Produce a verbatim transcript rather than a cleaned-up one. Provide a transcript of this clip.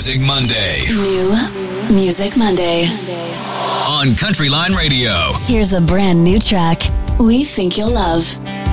Music Monday. New Music Monday. On Country Line Radio. Here's a brand new track we think you'll love.